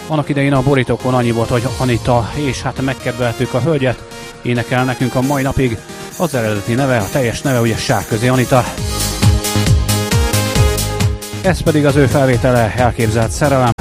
Annak idején a borítókon annyi volt, hogy Anita, és hát megkedveltük a hölgyet, énekel nekünk a mai napig. Az eredeti neve, a teljes neve ugye Sárközi Anita. Ez pedig az ő felvétele, Elképzelt szerelem.